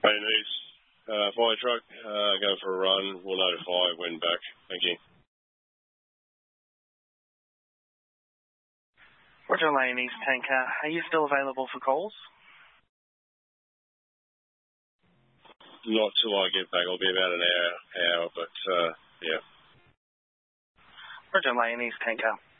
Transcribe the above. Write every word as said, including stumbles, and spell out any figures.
Lane East, uh, fire truck, uh, go for a run. We'll notify when back. Thank you. Roger, Lane East Tanker. Are you still available for calls? Not till I get back. I'll be about an hour, hour but, uh, yeah. Roger, Lane East Tanker.